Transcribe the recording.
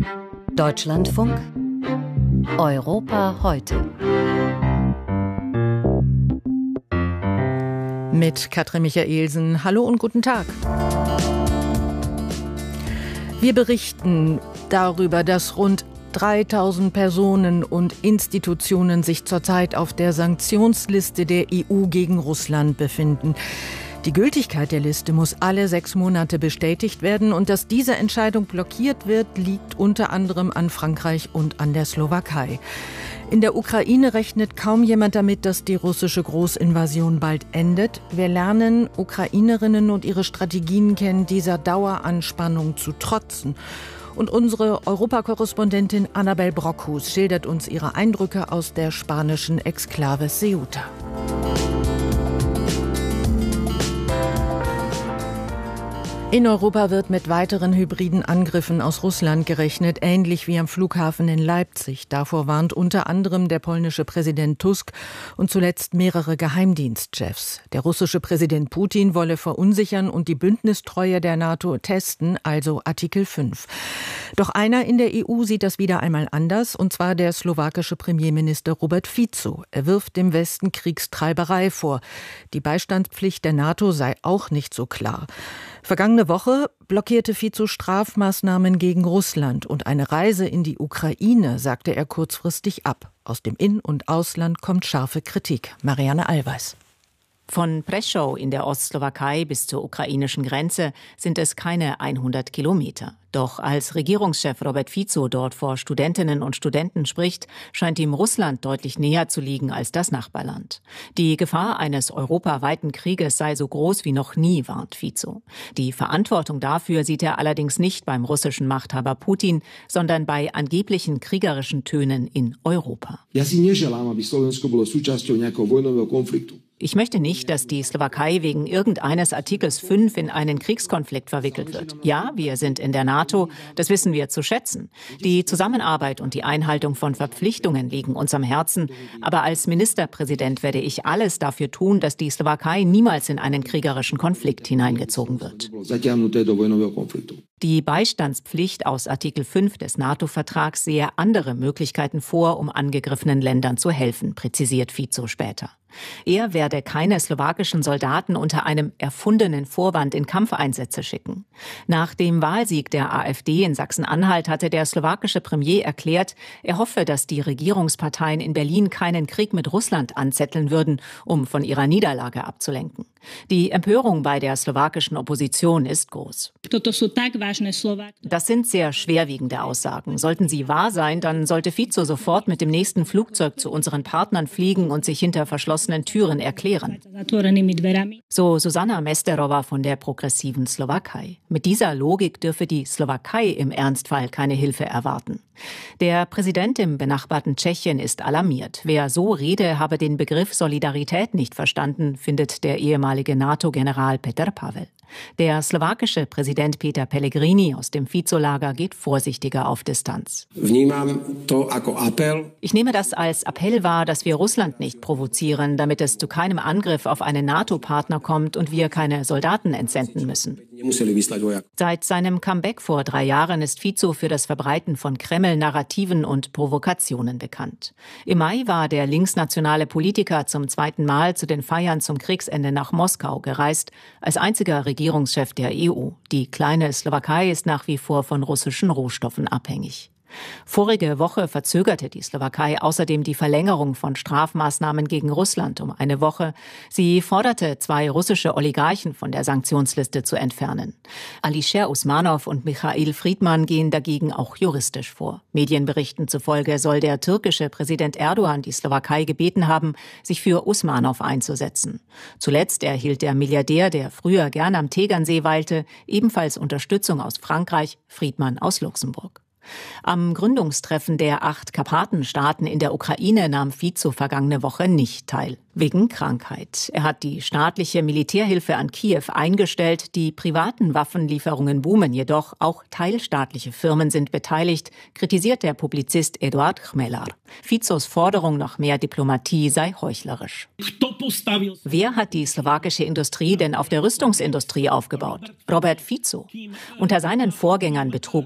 Deutschlandfunk Europa heute. Mit Katrin Michaelsen. Hallo und guten Tag. Wir berichten darüber, dass rund 3000 Personen und Institutionen sich zurzeit auf der Sanktionsliste der EU gegen Russland befinden. Die Gültigkeit der Liste muss alle 6 Monate bestätigt werden und dass diese Entscheidung blockiert wird, liegt unter anderem an Frankreich und an der Slowakei. In der Ukraine rechnet kaum jemand damit, dass die russische Großinvasion bald endet. Wir lernen Ukrainerinnen und ihre Strategien kennen, dieser Daueranspannung zu trotzen. Und unsere Europakorrespondentin Annabel Brockhus schildert uns ihre Eindrücke aus der spanischen Exklave Ceuta. In Europa wird mit weiteren hybriden Angriffen aus Russland gerechnet, ähnlich wie am Flughafen in Leipzig. Davor warnt unter anderem der polnische Präsident Tusk und zuletzt mehrere Geheimdienstchefs. Der russische Präsident Putin wolle verunsichern und die Bündnistreue der NATO testen, also Artikel 5. Doch einer in der EU sieht das wieder einmal anders, und zwar der slowakische Premierminister Robert Fico. Er wirft dem Westen Kriegstreiberei vor. Die Beistandspflicht der NATO sei auch nicht so klar. Vergangene Woche blockierte Fico Strafmaßnahmen gegen Russland und eine Reise in die Ukraine sagte er kurzfristig ab. Aus dem In- und Ausland kommt scharfe Kritik. Marianne Allweis. Von Prešov in der Ostslowakei bis zur ukrainischen Grenze sind es keine 100 Kilometer. Doch als Regierungschef Robert Fico dort vor Studentinnen und Studenten spricht, scheint ihm Russland deutlich näher zu liegen als das Nachbarland. Die Gefahr eines europaweiten Krieges sei so groß wie noch nie, warnt Fico. Die Verantwortung dafür sieht er allerdings nicht beim russischen Machthaber Putin, sondern bei angeblichen kriegerischen Tönen in Europa. Ich möchte nicht, dass die Slowakei wegen irgendeines Artikels 5 in einen Kriegskonflikt verwickelt wird. Ja, wir sind in der NATO, das wissen wir zu schätzen. Die Zusammenarbeit und die Einhaltung von Verpflichtungen liegen uns am Herzen. Aber als Ministerpräsident werde ich alles dafür tun, dass die Slowakei niemals in einen kriegerischen Konflikt hineingezogen wird. Die Beistandspflicht aus Artikel 5 des NATO-Vertrags sehe andere Möglichkeiten vor, um angegriffenen Ländern zu helfen, präzisiert Fico später. Er werde keine slowakischen Soldaten unter einem erfundenen Vorwand in Kampfeinsätze schicken. Nach dem Wahlsieg der AfD in Sachsen-Anhalt hatte der slowakische Premier erklärt, er hoffe, dass die Regierungsparteien in Berlin keinen Krieg mit Russland anzetteln würden, um von ihrer Niederlage abzulenken. Die Empörung bei der slowakischen Opposition ist groß. Das sind sehr schwerwiegende Aussagen. Sollten sie wahr sein, dann sollte Fico sofort mit dem nächsten Flugzeug zu unseren Partnern fliegen und sich hinter verschlossenen Türen erklären. So Susanna Mesterova von der progressiven Slowakei. Mit dieser Logik dürfe die Slowakei im Ernstfall keine Hilfe erwarten. Der Präsident im benachbarten Tschechien ist alarmiert. Wer so rede, habe den Begriff Solidarität nicht verstanden, findet der ehemalige NATO-General Petr Pavel. Der slowakische Präsident Peter Pellegrini aus dem Fico-Lager geht vorsichtiger auf Distanz. Ich nehme das als Appell wahr, dass wir Russland nicht provozieren, damit es zu keinem Angriff auf einen NATO-Partner kommt und wir keine Soldaten entsenden müssen. Seit seinem Comeback vor 3 Jahren ist Fico für das Verbreiten von Kreml-Narrativen und Provokationen bekannt. Im Mai war der linksnationale Politiker zum 2. Mal zu den Feiern zum Kriegsende nach Moskau gereist, als einziger Regierungschef der EU. Die kleine Slowakei ist nach wie vor von russischen Rohstoffen abhängig. Vorige Woche verzögerte die Slowakei außerdem die Verlängerung von Strafmaßnahmen gegen Russland um eine Woche. Sie forderte 2 russische Oligarchen von der Sanktionsliste zu entfernen. Alisher Usmanov und Michail Friedman gehen dagegen auch juristisch vor. Medienberichten zufolge soll der türkische Präsident Erdogan die Slowakei gebeten haben, sich für Usmanov einzusetzen. Zuletzt erhielt der Milliardär, der früher gern am Tegernsee weilte, ebenfalls Unterstützung aus Frankreich, Friedman aus Luxemburg. Am Gründungstreffen der 8 Karpatenstaaten in der Ukraine nahm Fico vergangene Woche nicht teil. Wegen Krankheit. Er hat die staatliche Militärhilfe an Kiew eingestellt. Die privaten Waffenlieferungen boomen jedoch. Auch teilstaatliche Firmen sind beteiligt, kritisiert der Publizist Eduard Chmelar. Ficos Forderung nach mehr Diplomatie sei heuchlerisch. Wer hat die slowakische Industrie denn auf der Rüstungsindustrie aufgebaut? Robert Fico. Unter seinen Vorgängern betrug